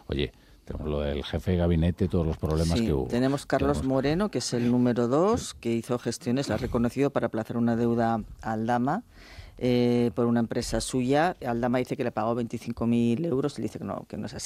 Oye, tenemos lo del jefe de gabinete, todos los problemas Sí, que hubo. tenemos Carlos Moreno, que es el número 2, que hizo gestiones, la ha reconocido para aplazar una deuda a Aldama por una empresa suya. Aldama dice que le pagó 25.000 euros y le dice que no es así.